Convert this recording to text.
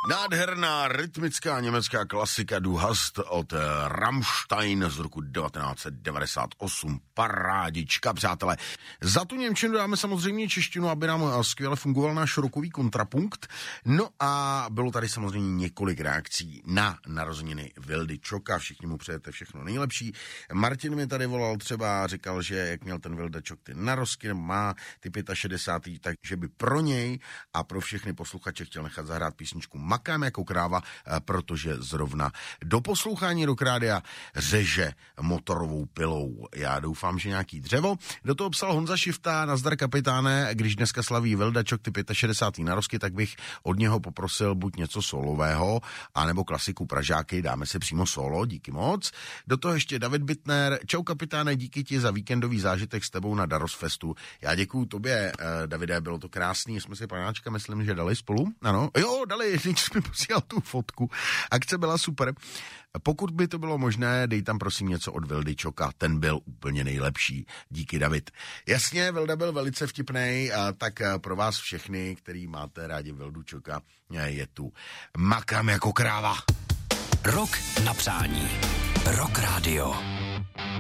Nádherná rytmická německá klasika Du hast od Rammstein z roku 1998. Parádička, přátelé. Za tu němčinu dáme samozřejmě češtinu, aby nám skvěle fungoval náš rokový kontrapunkt. No a bylo tady samozřejmě několik reakcí na narozeniny Vildy Čoka. Všichni mu přejete všechno nejlepší. Martin mi tady volal třeba, říkal, že jak měl ten Vilda Čok ty narozky, má ty 65. takže by pro něj a pro všechny posluchače chtěl nechat zahrát písničku Makám jako kráva, protože zrovna do poslouchání Rock Rádia řeže motorovou pilou. Já doufám, že nějaký dřevo. Do toho psal Honza Šifta, nazdar kapitáne, když dneska slaví Vilda Čok ty 65. narozky, tak bych od něho poprosil buď něco solového, anebo klasiku Pražáky, dáme si přímo solo, díky moc. Do toho ještě David Bittner, čau kapitáne, díky ti za víkendový zážitek s tebou na Darosfestu. Já děkuju tobě, Davide, bylo to krásný, jsme si panáčka, myslím, že dali spolu, ano, jo, dali, když mi posílal tu fotku, akce byla super. Pokud by to bylo možné, dej tam prosím něco od Vildy Čoka, ten byl úplně nejlepší. Díky, David. Jasně, Vilda byl velice vtipnej, tak pro vás všechny, který máte rádi Vildu Čoka, je tu Makám jako kráva. Rok na přání. Rock Radio.